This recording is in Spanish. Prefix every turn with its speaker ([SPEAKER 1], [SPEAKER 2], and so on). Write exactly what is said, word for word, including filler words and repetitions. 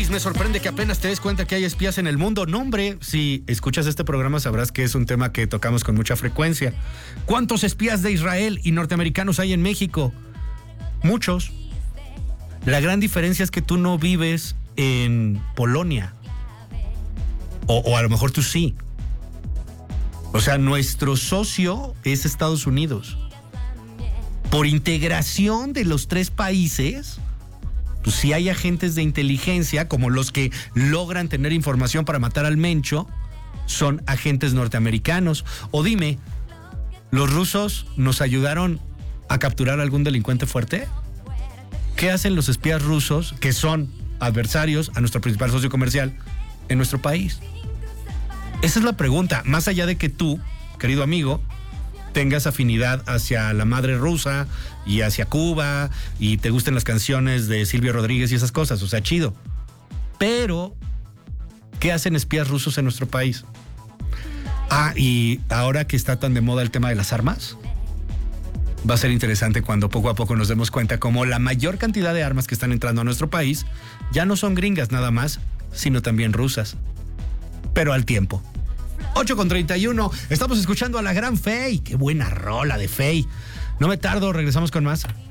[SPEAKER 1] Me sorprende que apenas te des cuenta que hay espías en el mundo. No, hombre, si escuchas este programa sabrás que es un tema que tocamos con mucha frecuencia. ¿Cuántos espías de Israel y norteamericanos hay en México? Muchos. La gran diferencia es que tú no vives en Polonia. O, o a lo mejor tú sí. O sea, nuestro socio es Estados Unidos. Por integración de los tres países, pues si hay agentes de inteligencia, como los que logran tener información para matar al Mencho, son agentes norteamericanos. O dime, ¿los rusos nos ayudaron a capturar a algún delincuente fuerte? ¿Qué hacen los espías rusos, que son adversarios a nuestro principal socio comercial en nuestro país? Esa es la pregunta, más allá de que tú, querido amigo, tengas afinidad hacia la madre rusa y hacia Cuba y te gusten las canciones de Silvio Rodríguez y esas cosas, o sea, chido. Pero, ¿qué hacen espías rusos en nuestro país? Ah, y ahora que está tan de moda el tema de las armas, va a ser interesante cuando poco a poco nos demos cuenta cómo la mayor cantidad de armas que están entrando a nuestro país ya no son gringas nada más, sino también rusas. Pero al tiempo. ocho con treinta y uno, estamos escuchando a la gran Fey. Qué buena rola de Fey. No me tardo, regresamos con más.